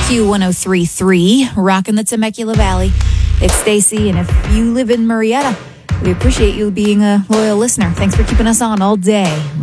Q103.3, rocking the Temecula Valley. It's Stacy, and if you live in Murrieta, we appreciate you being a loyal listener. Thanks for keeping us on all day.